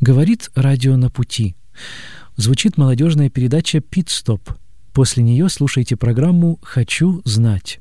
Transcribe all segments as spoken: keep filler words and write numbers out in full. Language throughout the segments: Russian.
Говорит радио «На пути». Звучит молодежная передача «Пит-стоп». После нее слушайте программу «Хочу знать».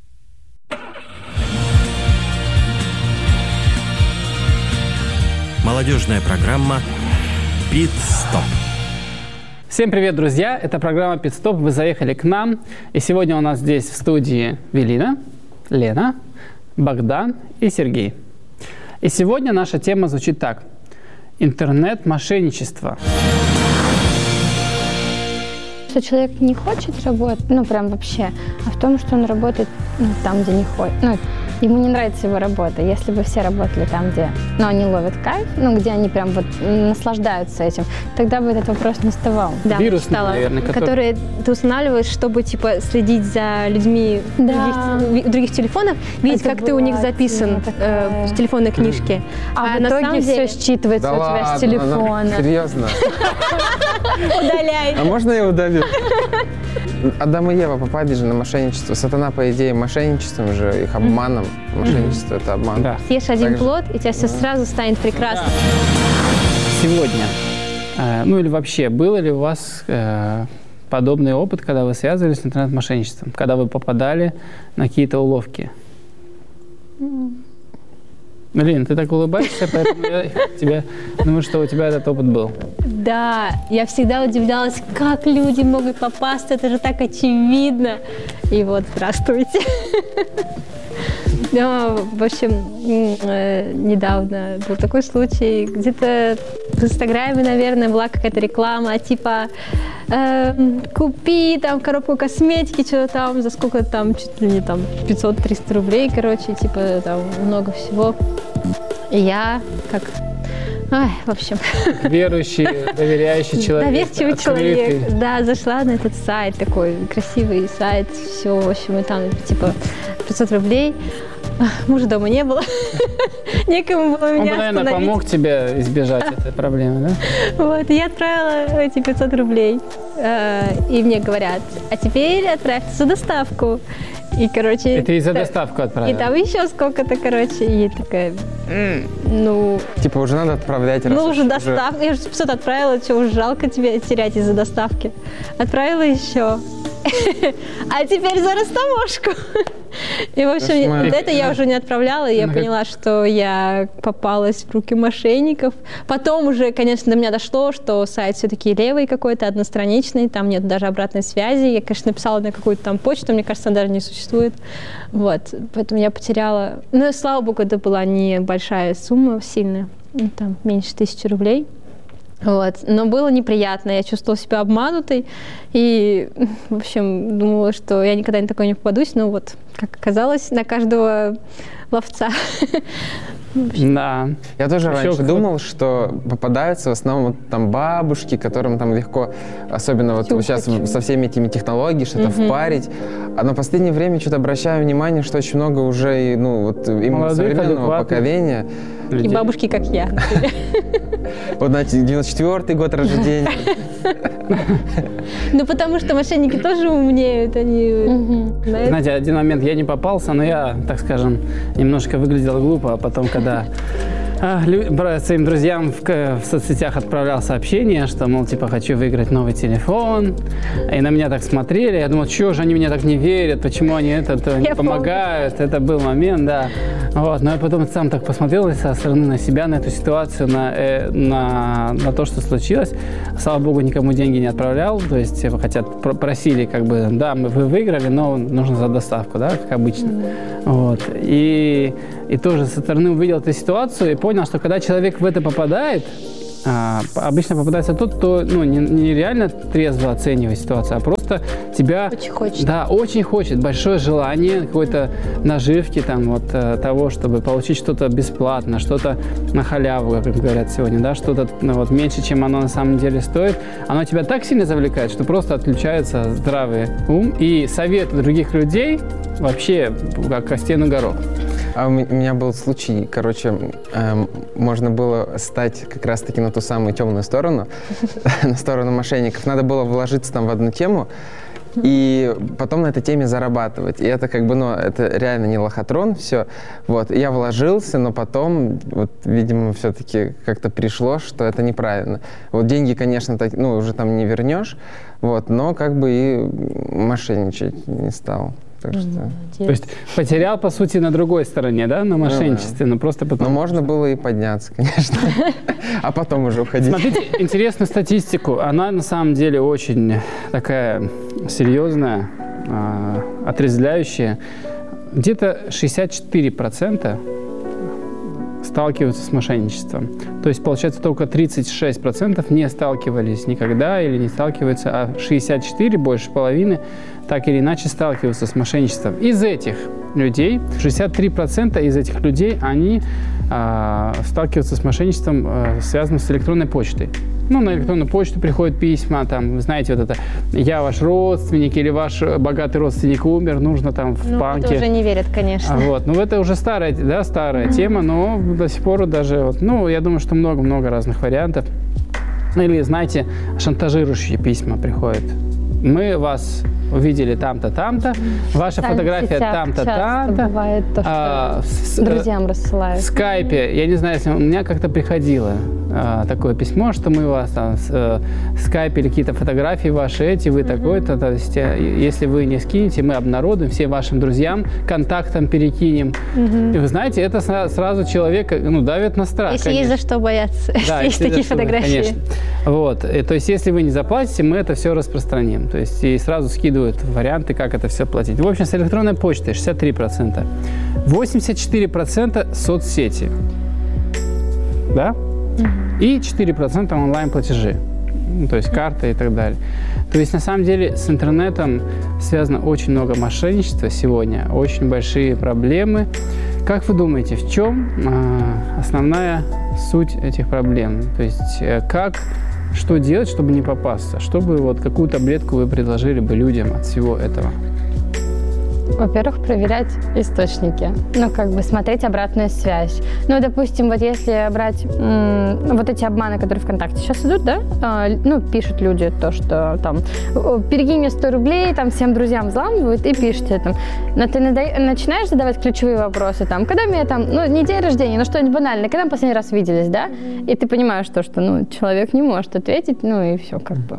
Молодежная программа «Пит-стоп». Всем привет, друзья! Это программа «Пит-стоп». Вы заехали к нам. И сегодня у нас здесь в студии Велина, Лена, Богдан и Сергей. И сегодня наша тема звучит так. Интернет-мошенничество. Что человек не хочет работать, ну прям вообще, а в том, что он работает ну, там, где не хочет. Ну, ему не нравится его работа. Если бы все работали там, где ну, они ловят кайф, ну, где они прям вот наслаждаются этим, тогда бы этот вопрос не вставал. Да, Вирус, читала, наверное, который... которые ты устанавливаешь, чтобы типа следить за людьми Да. других, других телефонов, видеть, Это как ты у них была записан тема такая. э, в телефонной книжке. А, в на итоге самом все деле считывается Да у тебя ладно, с телефона. ну, серьезно? удаляй. А можно я удалю? Адам и Ева попали же на мошенничество. Сатана, по идее, мошенничеством же, их обманом. Мошенничество – это обман. Да. Съешь один Так же. плод, и у тебя все сразу станет прекрасно. Сегодня, э, ну или вообще, был ли у вас э, подобный опыт, когда вы связывались с интернет-мошенничеством, когда вы попадали на какие-то уловки? Блин, ты так улыбаешься, поэтому я тебя, думаю, что у тебя этот опыт был. Да, я всегда удивлялась, как люди могут попасть, это же так очевидно. И вот, здравствуйте. Ну, в общем, э, недавно был такой случай, где-то в Инстаграме, наверное, была какая-то реклама, типа э, купи там коробку косметики, что-то там, за сколько там, чуть ли не там пятьсот-триста рублей, короче, типа там много всего. И я как... Ой, в общем... Верующий, доверяющий человек. Доверчивый открытый. человек. Да, зашла на этот сайт, такой красивый сайт, все, в общем, и там типа пятьсот рублей. Мужа дома не было. Некому было Он, меня наверное, остановить. помог тебе избежать этой проблемы, да? Вот, и я отправила эти пятьсот рублей. Э, И мне говорят, а теперь отправьте за доставку. И, короче... И ты за да, доставку И отправила? там еще сколько-то, короче, и я такая, «М, ну, Типа уже надо отправлять. раз ну уж уже доставка, я же пятьсот отправила, что уж жалко тебе терять из-за доставки. Отправила еще. А теперь за растаможку. И, в общем, Кошмар. вот это я уже не отправляла, и я Ну, поняла, что я попалась в руки мошенников. Потом уже, конечно, до меня дошло, что сайт все-таки левый какой-то, одностраничный, там нет даже обратной связи. Я, конечно, написала на какую-то там почту, мне кажется, она даже не существует. Вот, поэтому я потеряла... Ну, и, слава богу, это была небольшая сумма, сильная, ну, там, меньше тысячи рублей. Вот. Но было неприятно, я чувствовала себя обманутой и, в общем, думала, что я никогда на такое не попадусь, но вот, как оказалось, на каждого ловца. Да. Я тоже Еще раньше кто- думал, что попадаются в основном вот там бабушки, которым там легко, особенно вот Чего сейчас хочу. со всеми этими технологиями, что-то впарить. А на последнее время что-то обращаю внимание, что очень много уже и, ну, вот именно Молодых, современного адекватных поколения. И Людей. бабушки, как я. Вот, знаете, девяносто четвёртый год рождения. Ну, потому что мошенники тоже умнеют, они... знают. Знаете, один момент я не попался, но я, так скажем, немножко выглядел глупо, а потом, когда а, лю- бра- своим друзьям в, к- в соцсетях отправлял сообщение, что, мол, типа, хочу выиграть новый телефон, и на меня так смотрели, я думал, чего же они мне так не верят, почему они это не Я помню. помогают, это был момент, да. Вот, но я потом сам так посмотрел со стороны на себя, на эту ситуацию, на, э, на, на то, что случилось. Слава богу, никому деньги не отправлял, то есть типа, хотя про- просили, как бы, да, мы, вы выиграли, но нужно за доставку, да, как обычно. Вот. И, и тоже со стороны увидел эту ситуацию и понял, что когда человек в это попадает, а, обычно попадается тот, кто ну, не, не реально трезво оценивает ситуацию, а просто тебя... Очень хочет. Да, очень хочет. Большое желание какой-то наживки, там, вот, э, того, чтобы получить что-то бесплатно, что-то на халяву, как говорят сегодня, да, что-то ну, вот, меньше, чем оно на самом деле стоит. Оно тебя так сильно завлекает, что просто отключается здравый ум. И советы других людей вообще как о стену горох. А у ме- у меня был случай, короче, эм, можно было стать как раз-таки на ту самую темную сторону, на сторону мошенников. Надо было вложиться там в одну тему, и потом на этой теме зарабатывать. И это как бы, ну, это реально не лохотрон, все. Вот, я вложился, но потом, вот, видимо, все-таки как-то пришло, что это неправильно. Вот деньги, конечно, так, ну, уже там не вернешь, вот, но как бы и мошенничать не стал. Так что... То есть потерял, по сути, на другой стороне, да, на мошенничестве, ну, да. но просто потому... Но можно было и подняться, конечно, а потом уже уходить. Смотрите, интересную статистику. Она на самом деле очень такая серьезная, отрезвляющая. Где-то шестьдесят четыре процента сталкиваются с мошенничеством. То есть, получается, только тридцать шесть процентов не сталкивались никогда или не сталкиваются, а шестьдесят четыре процента, больше половины, так или иначе сталкиваются с мошенничеством. Из этих людей, шестьдесят три процента из этих людей, они э, сталкиваются с мошенничеством, э, связанным с электронной почтой. Ну, на электронную почту приходят письма, там, знаете, вот это, я ваш родственник или ваш богатый родственник умер, нужно там в ну, банке. Это уже не верят, конечно. Вот, ну, это уже старая, да, старая mm-hmm. тема, но до сих пор даже, вот, ну, я думаю, что много-много разных вариантов. Или, знаете, шантажирующие письма приходят. Мы вас увидели там-то, там-то, ваша Там фотография там-то, там-то. Бывает то, что а, с, друзьям рассылают. В скайпе, я не знаю, если у меня как-то приходило а, такое письмо, что мы вас там с, э, скайпили какие-то фотографии ваши эти, вы mm-hmm. такой-то, то есть если вы не скинете, мы обнародуем, всем вашим друзьям контактам перекинем. Mm-hmm. И вы знаете, это сразу человека, ну, давит на страх. Если конечно. Есть за что бояться, да, есть такие фотографии. Конечно. Вот, и, то есть если вы не заплатите, мы это все распространим. То есть и сразу скидывают варианты, как это все платить. В общем, с электронной почтой шестьдесят три процента. восемьдесят четыре процента соцсети. Да? Mm-hmm. И четыре процента онлайн-платежи. Ну, то есть карты и так далее. То есть на самом деле с интернетом связано очень много мошенничества сегодня, очень большие проблемы. Как вы думаете, в чем э, основная суть этих проблем? То есть э, как, что делать, чтобы не попасться? Чтобы вот какую таблетку вы предложили бы людям от всего этого? Во-первых, проверять источники, ну, как бы смотреть обратную связь. Ну, допустим, вот если брать м- вот эти обманы, которые ВКонтакте сейчас идут, да, э, ну, пишут люди то, что там, перекинь мне сто рублей, там, всем друзьям взламывают и пишите там. Но ты нада- начинаешь задавать ключевые вопросы, там, когда мне там, ну, не день рождения, но что-нибудь банальное, когда мы последний раз виделись, да, и ты понимаешь то, что, ну, человек не может ответить, ну, и все, как бы.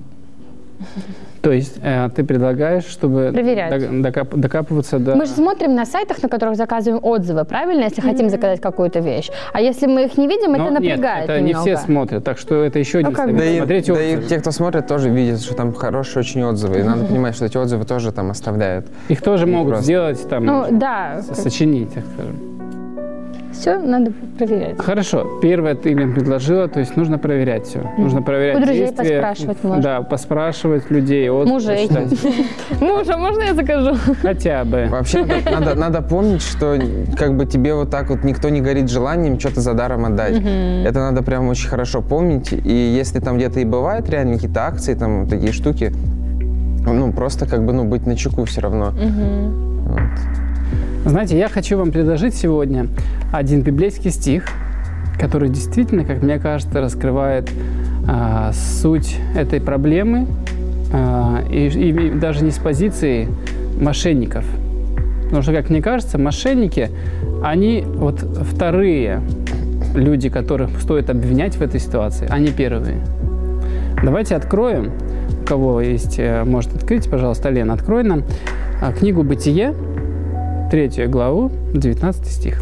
То есть э, ты предлагаешь, чтобы докап- докапываться до... Мы же смотрим на сайтах, на которых заказываем отзывы, правильно, если mm-hmm. хотим заказать какую-то вещь. А если мы их не видим, Но это напрягает нет, это немного. Не все смотрят, так что это еще один ну, совет. Да и, Смотреть да и те, кто смотрит, тоже видят, что там хорошие очень отзывы. И надо понимать, что эти отзывы тоже там оставляют. Их тоже не могут просто. сделать, там, ну, да. сочинить, так скажем. Все надо проверять. Хорошо. Первое ты им предложила, то есть нужно проверять все. Mm. Нужно проверять у друзей действия. поспрашивать можно. Да, поспрашивать людей. Отзывы мужей. читать. Мужа, можно я закажу? Хотя бы. Вообще надо, надо, надо помнить, что как бы тебе вот так вот никто не горит желанием что-то за даром отдать. Mm-hmm. Это надо прям очень хорошо помнить. И если там где-то и бывают реально какие-то акции, там такие штуки, ну просто как бы ну быть начеку все равно. Mm-hmm. Вот. Знаете, я хочу вам предложить сегодня один библейский стих, который действительно, как мне кажется, раскрывает э, суть этой проблемы э, и, и даже не с позиции мошенников. Потому что, как мне кажется, мошенники, они вот вторые люди, которых стоит обвинять в этой ситуации, а не первые. Давайте откроем, у кого есть, может открыть, пожалуйста, Лена, открой нам книгу «Бытие», третью главу, девятнадцатый стих.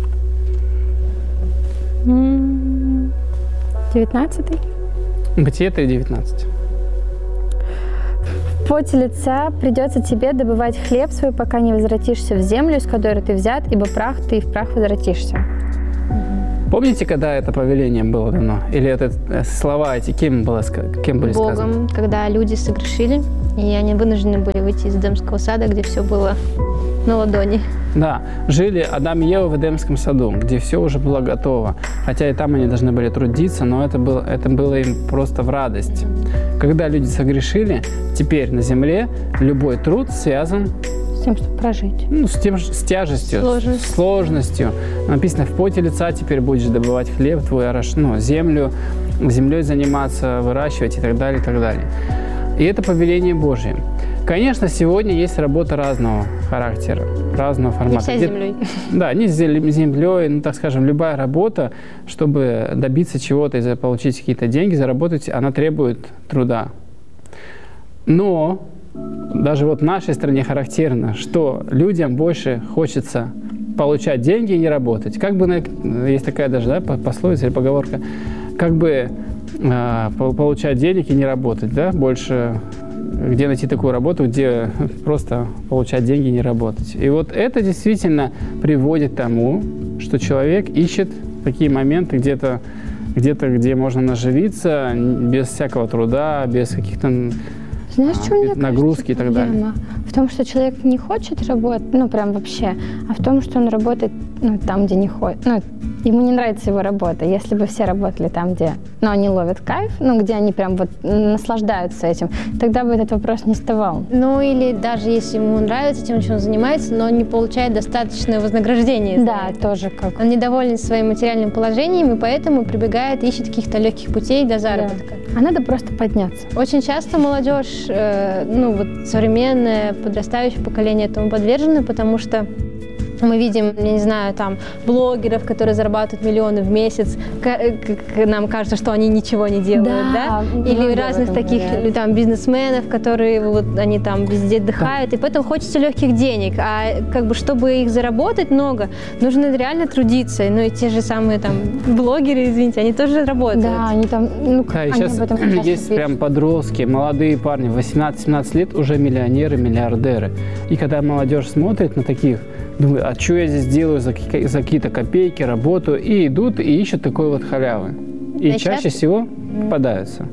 девятнадцатый? Бытие три девятнадцать. В поте лица придется тебе добывать хлеб свой, пока не возвратишься в землю, с которой ты взят, ибо прах ты и в прах возвратишься. Помните, когда это повеление было дано? Или это слова эти кем, было, кем были Богом, сказаны? Богом, когда люди согрешили, и они вынуждены были выйти из Эдемского сада, где все было на ладони. Да, жили Адам и Ева в Эдемском саду, где все уже было готово. Хотя и там они должны были трудиться, но это было, это было им просто в радость. Когда люди согрешили, теперь на земле любой труд связан с тем, чтобы прожить. Ну, с, тем, с тяжестью, Сложность. с сложностью. Написано, в поте лица теперь будешь добывать хлеб твой, ну, землю, землей заниматься, выращивать и так далее, и так далее. И это повеление Божье. Конечно, сегодня есть работа разного характера, разного формата. Не вся Где... землей. Да, не с землей, ну, так скажем, любая работа, чтобы добиться чего-то и получить какие-то деньги, заработать, она требует труда. Но даже вот в нашей стране характерно, что людям больше хочется получать деньги и не работать. Как бы, есть такая даже, да, пословица или поговорка, как бы э, получать денег и не работать, да, больше... Где найти такую работу, где просто получать деньги и не работать. И вот это действительно приводит к тому, что человек ищет такие моменты где-то, где-то, где можно наживиться без всякого труда, без каких-то Знаешь, что мне нагрузки и так далее. В том, что человек не хочет работать, ну прям вообще, а в том, что он работает ну, там, где не хочет. Ну, ему не нравится его работа. Если бы все работали там, где ну, они ловят кайф, ну, где они прям вот наслаждаются этим, тогда бы этот вопрос не вставал. Ну, или даже если ему нравится тем, чем он занимается, но он не получает достаточное вознаграждение. Да, тоже как. Он недоволен своим материальным положением, и поэтому прибегает, ищет каких-то легких путей до заработка. Да. А надо просто подняться. Очень часто молодежь, э, ну, вот современное, подрастающее поколение этому подвержено, потому что мы видим, я не знаю, там, блогеров, которые зарабатывают миллионы в месяц. К- нам кажется, что они ничего не делают, да? да? Или разных таких там бизнесменов, которые вот они там везде отдыхают, и поэтому хочется легких денег. А как бы, чтобы их заработать много, нужно реально трудиться. Ну и те же самые там блогеры, извините, они тоже работают. Да, они там, ну, Да, и они сейчас об этом есть пишут. прям подростки, молодые парни, восемнадцать-семнадцать лет, уже миллионеры, миллиардеры. И когда молодежь смотрит на таких, думают, а что я здесь делаю за, за какие-то копейки, работу, и идут и ищут такой вот халявы. И Да, чаще часто... всего попадаются.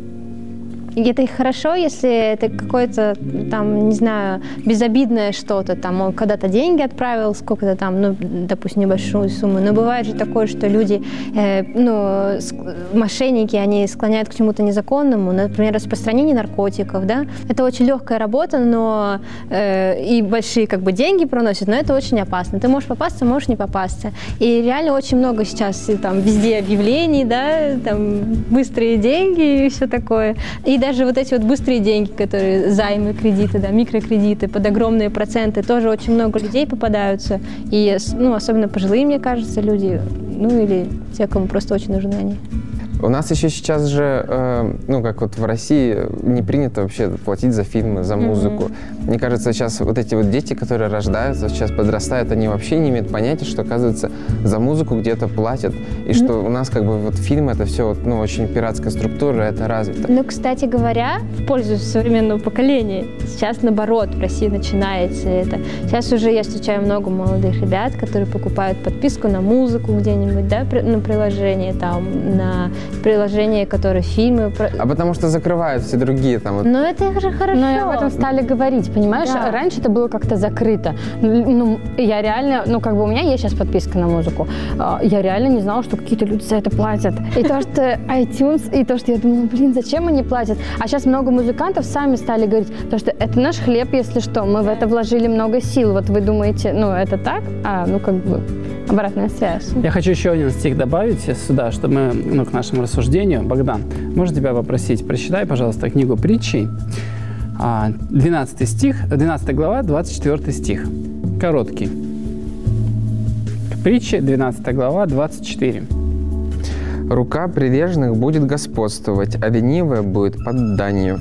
И это хорошо, если это какое-то там, не знаю, безобидное что-то, там он когда-то деньги отправил, сколько-то там, ну, допустим, небольшую сумму. Но бывает же такое, что люди, э, ну, мошенники, они склоняют к чему-то незаконному, например, распространение наркотиков, да. Это очень легкая работа, но э, и большие как бы деньги проносят, но это очень опасно. Ты можешь попасться, можешь не попасться. И реально очень много сейчас там везде объявлений, да, там быстрые деньги и все такое. И даже вот эти вот быстрые деньги, которые займы, кредиты, да, микрокредиты под огромные проценты, тоже очень много людей попадаются. И, ну, особенно пожилые, мне кажется, люди, ну, или те, кому просто очень нужны они. У нас еще сейчас же, э, ну, как вот в России, не принято вообще платить за фильмы, за музыку. Mm-hmm. Мне кажется, сейчас вот эти вот дети, которые рождаются, сейчас подрастают, они вообще не имеют понятия, что, оказывается, за музыку где-то платят. И mm-hmm. что у нас как бы вот фильм, это все, ну, очень пиратская структура, это развито. Ну, кстати говоря, в пользу современного поколения, сейчас, наоборот, в России начинается это. Сейчас уже я встречаю много молодых ребят, которые покупают подписку на музыку где-нибудь, да, на приложение, там, на приложения, которые фильмы. А потому что закрывают все другие там. Вот. Но это же хорошо. Но и об этом стали говорить, понимаешь? Да. Раньше это было как-то закрыто. Ну, я реально, ну, как бы у меня есть сейчас подписка на музыку. Я реально не знала, что какие-то люди за это платят. И то, что iTunes, и то, что я думала, блин, зачем они платят? А сейчас много музыкантов сами стали говорить, то, что это наш хлеб, если что. Мы в это вложили много сил. Вот вы думаете, ну, это так? А, ну, как бы обратная связь. Я хочу еще один стих добавить сюда, чтобы мы, ну, к нашему рассуждению. Богдан, можно тебя попросить, прочитай, пожалуйста, книгу «Притчи», двенадцатый стих, двенадцатая глава, двадцать четвёртый стих. Короткий. Притчи, двенадцатая глава, двадцать четыре. «Рука прилежных будет господствовать, а ленивая будет под данью».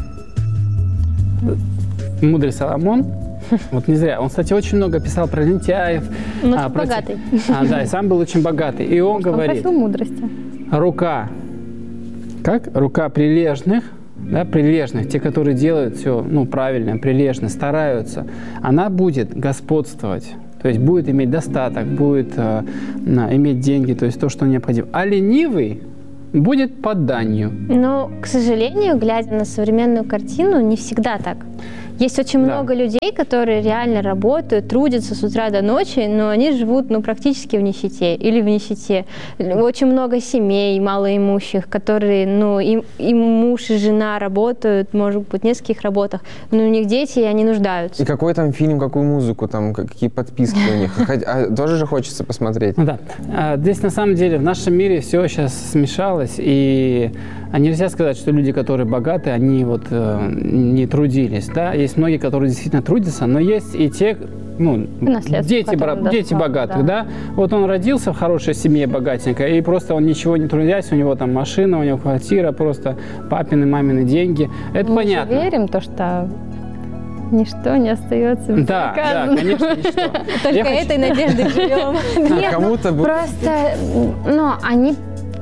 Мудрый Соломон. Вот не зря. Он, кстати, очень много писал про лентяев. Он а, очень про... богатый. А, да, и сам был очень богатый. И он, он говорит... просил мудрости. Рука. Как? Рука прилежных, да, прилежных, те, которые делают все, ну, правильно, прилежно, стараются, она будет господствовать. То есть будет иметь достаток, будет э, на, иметь деньги, то есть то, что необходимо. А ленивый будет под данью. Но, к сожалению, глядя на современную картину, не всегда так. Есть очень Да. много людей, которые реально работают, трудятся с утра до ночи, но они живут, ну, практически в нищете или в нищете. Очень много семей малоимущих, которые, ну, и, и муж, и жена работают, может быть, в нескольких работах, но у них дети, и они нуждаются. И какой там фильм, какую музыку, там, какие подписки у них. А тоже же хочется посмотреть. Ну да. А, здесь, на самом деле, в нашем мире все сейчас смешалось, и нельзя сказать, что люди, которые богаты, они вот э, не трудились, да. есть многие, которые действительно трудятся, но есть и те, ну, дети, бра- дети богатых, да. да. Вот он родился в хорошей семье богатенькой, и просто он ничего не трудясь, у него там машина, у него квартира, просто папины, мамины деньги. Это Мы понятно. Мы верим, то, что ничто не остается безнаказанным. Да, да, конечно, ничто. Только этой надеждой живем. Нет, кому-то будет... просто, ну, они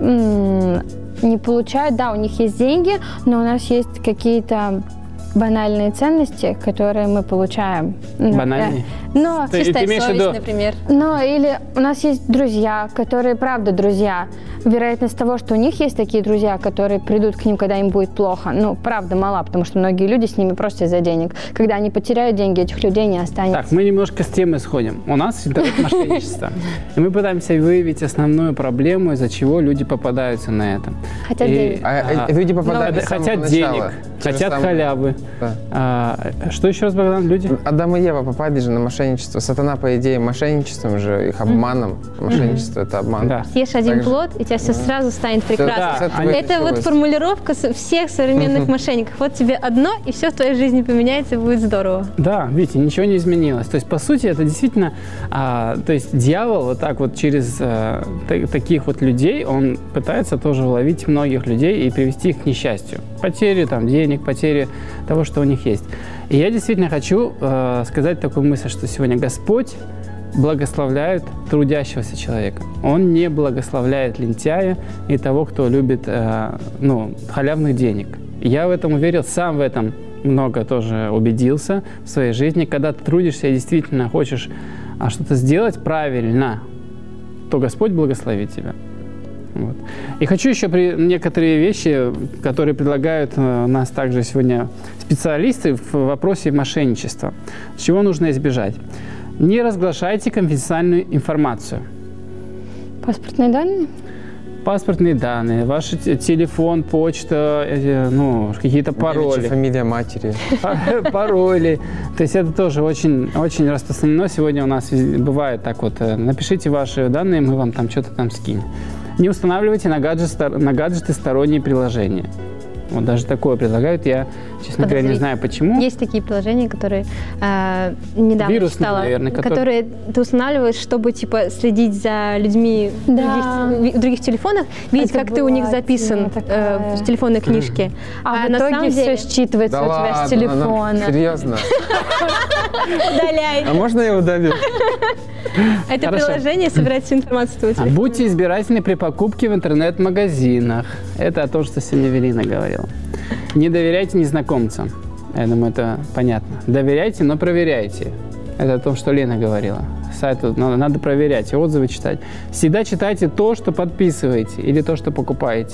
не получают, да, у них есть деньги, но у нас есть какие-то банальные ценности, которые мы получаем. Банальные? Но, Ты, чистая ты совесть, виду... например. Но или у нас есть друзья, которые правда друзья. Вероятность того, что у них есть такие друзья, которые придут к ним, когда им будет плохо, ну, правда мала, потому что многие люди с ними просто из-за денег. Когда они потеряют деньги, этих людей не останется. Так, мы немножко с темы сходим. У нас интернет-мошенничество. И мы пытаемся выявить основную проблему, из-за чего люди попадаются на это. Хотят И, денег. А, а, люди попадают ну, с самого хотят начала. денег, Те же хотят самые- халявы. Да. А, что еще раз, Богдан, люди? Адам и Ева попали же на мошенничество. Сатана, по идее, мошенничеством же, их обманом. Мошенничество – это обман. Да. Съешь один Так же. плод, и у тебя все сразу станет прекрасно. Да, С этого они- и Это вот началось. формулировка со- всех современных мошенников. Вот тебе одно, и все в твоей жизни поменяется, и будет здорово. Да, видите, ничего не изменилось. То есть, по сути, это действительно, а, то есть дьявол вот так вот через а, та- таких вот людей, он пытается тоже уловить многих людей и привести их к несчастью. Потери там денег, потери того, что у них есть. И я действительно хочу а, сказать такую мысль, что сегодня Господь благословляет трудящегося человека. Он не благословляет лентяя и того, кто любит э, ну, халявных денег. Я в этом уверен, сам в этом много тоже убедился в своей жизни. Когда ты трудишься и действительно хочешь а, что-то сделать правильно, то Господь благословит тебя. Вот. И хочу еще при... некоторые вещи, которые предлагают э, нас также сегодня специалисты в вопросе мошенничества. Чего нужно избежать? Не разглашайте конфиденциальную информацию. Паспортные данные? Паспортные данные, ваш те- телефон, почта, э, ну, какие-то пароли. Девичья фамилия матери. Пароли. То есть это тоже очень, очень распространено. Сегодня у нас вез- бывает так вот, э, напишите ваши данные, мы вам там что-то там скинем. Не устанавливайте на, гаджет, стор- на гаджеты сторонние приложения. Вот даже такое предлагают. Я, честно говоря, не знаю почему. Есть такие приложения, которые э, недавно Вирусные, читала, наверное, которые- которые ты устанавливаешь, чтобы типа следить за людьми в Да. других, в других телефонов, видеть, Это как ты у них была записан тема такая. э, в телефонной книжке. А, в на итоге самом все деле считывается Да у тебя ладно, с телефона. ну, серьезно. удаляй. А можно я удалю? Это Хорошо. приложение собирает всю информацию с твоего А телефона. Будьте избирательны при покупке в интернет-магазинах. Это то, что сегодня Эвелина говорила. Не доверяйте незнакомцам. Я думаю, это понятно. Доверяйте, но проверяйте. Это о том, что Лена говорила. Сайт тут надо, надо проверять, и отзывы читать. Всегда читайте то, что подписываете, или то, что покупаете.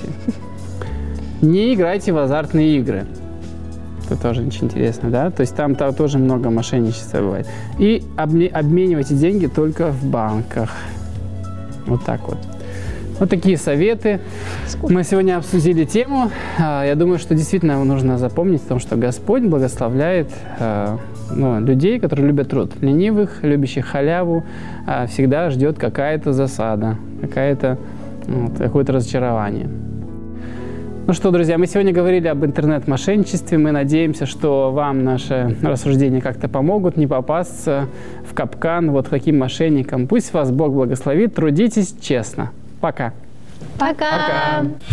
Не играйте в азартные игры. Это тоже очень интересно, да? То есть там, там тоже много мошенничества бывает. И обме- обменивайте деньги только в банках. Вот так вот. Вот такие советы. Мы сегодня обсудили тему. А, Я думаю, что действительно нужно запомнить о том, что Господь благословляет а, ну, людей, которые любят труд. Ленивых, любящих халяву, а, всегда ждет какая-то засада, какая-то, вот, какое-то разочарование. Ну что, друзья, мы сегодня говорили об интернет-мошенничестве. Мы надеемся, что вам наши рассуждения как-то помогут не попасться в капкан вот таким мошенникам. Пусть вас Бог благословит. Трудитесь честно. Пока. Пока. Пока.